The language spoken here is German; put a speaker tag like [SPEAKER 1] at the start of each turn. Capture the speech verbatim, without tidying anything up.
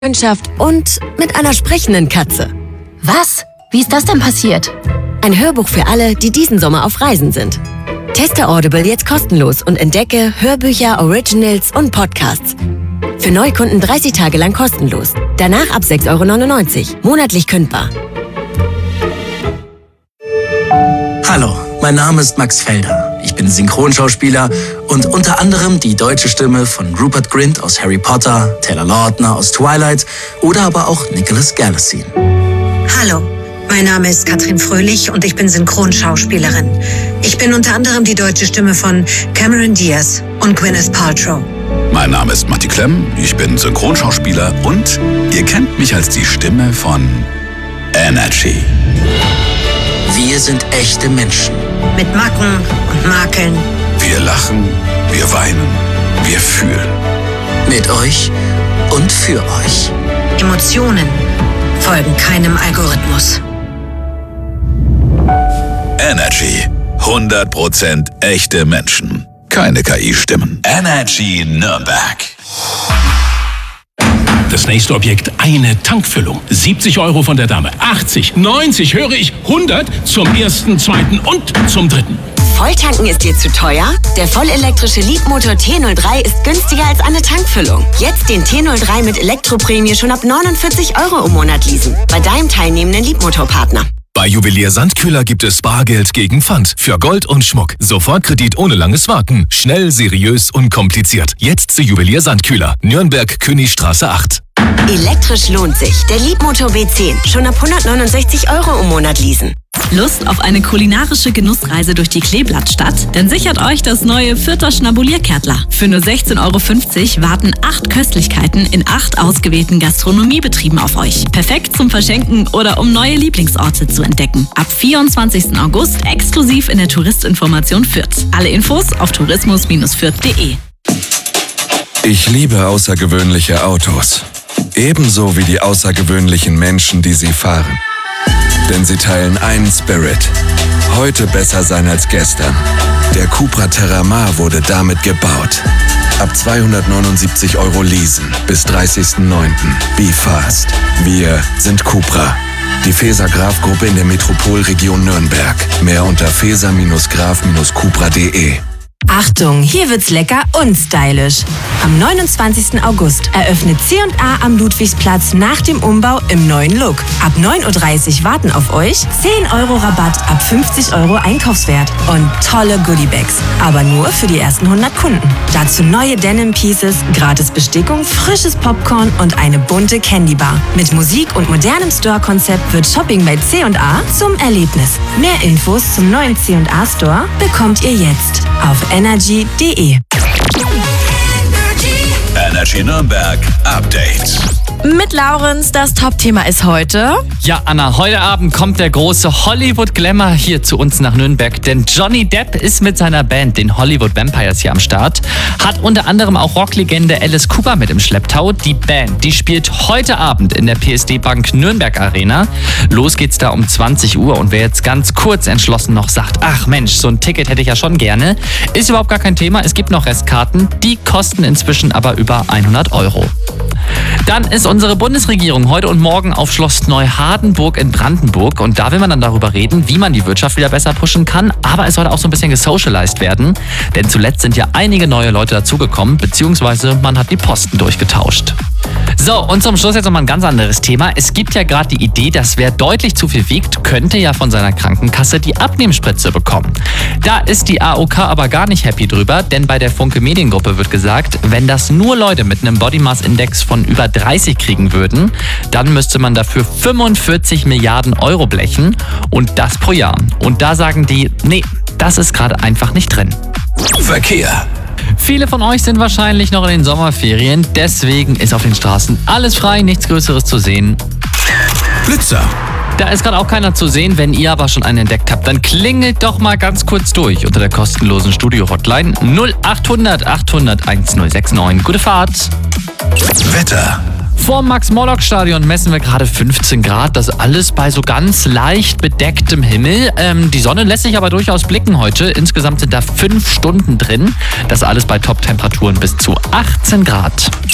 [SPEAKER 1] Freundschaft und mit einer sprechenden Katze.
[SPEAKER 2] Was? Wie ist das denn passiert?
[SPEAKER 1] Ein Hörbuch für alle, die diesen Sommer auf Reisen sind. Teste Audible jetzt kostenlos und entdecke Hörbücher, Originals und Podcasts. Für Neukunden dreißig Tage lang kostenlos. Danach ab sechs Euro neunundneunzig. Monatlich kündbar.
[SPEAKER 3] Hallo, mein Name ist Max Felder. Ich bin Synchronschauspieler und unter anderem die deutsche Stimme von Rupert Grint aus Harry Potter, Taylor Lautner aus Twilight oder aber auch Nicholas Galitzine.
[SPEAKER 4] Hallo, mein Name ist Katrin Fröhlich und ich bin Synchronschauspielerin. Ich bin unter anderem die deutsche Stimme von Cameron Diaz und Gwyneth Paltrow.
[SPEAKER 5] Mein Name ist Matti Klemm, ich bin Synchronschauspieler und ihr kennt mich als die Stimme von Energy.
[SPEAKER 3] Wir sind echte Menschen.
[SPEAKER 4] Mit Macken und Makeln.
[SPEAKER 5] Wir lachen, wir weinen, wir fühlen.
[SPEAKER 3] Mit euch und für euch.
[SPEAKER 4] Emotionen folgen keinem Algorithmus.
[SPEAKER 5] Energy. hundert Prozent echte Menschen. Keine K I-Stimmen. Energy Nürnberg.
[SPEAKER 6] Das nächste Objekt, eine Tankfüllung. siebzig Euro von der Dame. achtzig, neunzig, höre ich, hundert zum ersten, zweiten und zum dritten.
[SPEAKER 1] Volltanken ist dir zu teuer? Der vollelektrische Leapmotor T null drei ist günstiger als eine Tankfüllung. Jetzt den T null drei mit Elektroprämie schon ab neunundvierzig Euro im Monat leasen. Bei deinem teilnehmenden Leapmotor-Partner.
[SPEAKER 7] Bei Juwelier Sandkühler gibt es Bargeld gegen Pfand für Gold und Schmuck. Sofortkredit ohne langes Warten. Schnell, seriös, unkompliziert. Jetzt zu Juwelier Sandkühler. Nürnberg, Königstraße acht.
[SPEAKER 1] Elektrisch lohnt sich. Der Leapmotor B zehn. Schon ab hundertneunundsechzig Euro im Monat leasen.
[SPEAKER 8] Lust auf eine kulinarische Genussreise durch die Kleeblattstadt? Dann sichert euch das neue Fürther Schnabulierkärtler. Für nur sechzehn Euro fünfzig warten acht Köstlichkeiten in acht ausgewählten Gastronomiebetrieben auf euch. Perfekt zum Verschenken oder um neue Lieblingsorte zu entdecken. Ab vierundzwanzigsten August exklusiv in der Touristinformation Fürth. Alle Infos auf tourismus Bindestrich fürth punkt de.
[SPEAKER 9] Ich liebe außergewöhnliche Autos. Ebenso wie die außergewöhnlichen Menschen, die sie fahren. Denn sie teilen einen Spirit. Heute besser sein als gestern. Der Cupra Terramar wurde damit gebaut. Ab zweihundertneunundsiebzig Euro leasen bis dreißigsten neunten Be fast. Wir sind Cupra. Die Feser-Graf-Gruppe in der Metropolregion Nürnberg. Mehr unter feser Graf Cupra punkt de.
[SPEAKER 10] Achtung, hier wird's lecker und stylisch. Am neunundzwanzigsten August eröffnet C und A am Ludwigsplatz nach dem Umbau im neuen Look. Ab neun Uhr dreißig warten auf euch zehn Euro Rabatt ab fünfzig Euro Einkaufswert und tolle Goodiebags. Aber nur für die ersten hundert Kunden. Dazu neue Denim Pieces, gratis Bestickung, frisches Popcorn und eine bunte Candy Bar. Mit Musik und modernem Store-Konzept wird Shopping bei C und A zum Erlebnis. Mehr Infos zum neuen C und A Store bekommt ihr jetzt auf energy punkt de.
[SPEAKER 5] Energy Nürnberg Update.
[SPEAKER 2] Mit Laurenz, das Top-Thema ist heute...
[SPEAKER 11] Ja, Anna, heute Abend kommt der große Hollywood-Glamour hier zu uns nach Nürnberg. Denn Johnny Depp ist mit seiner Band, den Hollywood Vampires, hier am Start. Hat unter anderem auch Rocklegende Alice Cooper mit im Schlepptau. Die Band, die spielt heute Abend in der P S D Bank Nürnberg Arena. Los geht's da um zwanzig Uhr. Und wer jetzt ganz kurz entschlossen noch sagt, ach Mensch, so ein Ticket hätte ich ja schon gerne, ist überhaupt gar kein Thema. Es gibt noch Restkarten. Die kosten inzwischen aber über hundert Euro. Dann ist unsere Bundesregierung heute und morgen auf Schloss Neuhardenburg in Brandenburg. Und da will man dann darüber reden, wie man die Wirtschaft wieder besser pushen kann. Aber es soll auch so ein bisschen gesocialized werden. Denn zuletzt sind ja einige neue Leute dazugekommen, beziehungsweise man hat die Posten durchgetauscht. So, und zum Schluss jetzt nochmal ein ganz anderes Thema. Es gibt ja gerade die Idee, dass wer deutlich zu viel wiegt, könnte ja von seiner Krankenkasse die Abnehmspritze bekommen. Da ist die A O K aber gar nicht happy drüber, denn bei der Funke Mediengruppe wird gesagt, wenn das nur Leute mit einem Body Mass Index von über dreißig kriegen würden, dann müsste man dafür fünfundvierzig Milliarden Euro blechen und das pro Jahr. Und da sagen die, nee, das ist gerade einfach nicht drin.
[SPEAKER 5] Verkehr.
[SPEAKER 11] Viele von euch sind wahrscheinlich noch in den Sommerferien, deswegen ist auf den Straßen alles frei, nichts Größeres zu sehen.
[SPEAKER 5] Blitzer.
[SPEAKER 11] Da ist gerade auch keiner zu sehen. Wenn ihr aber schon einen entdeckt habt, dann klingelt doch mal ganz kurz durch unter der kostenlosen Studio-Hotline null achthundert achthundert1069. Gute Fahrt!
[SPEAKER 5] Wetter.
[SPEAKER 11] Vorm Max-Morlock-Stadion messen wir gerade fünfzehn Grad. Das alles bei so ganz leicht bedecktem Himmel. Ähm, die Sonne lässt sich aber durchaus blicken heute. Insgesamt sind da fünf Stunden drin. Das alles bei Top-Temperaturen bis zu achtzehn Grad.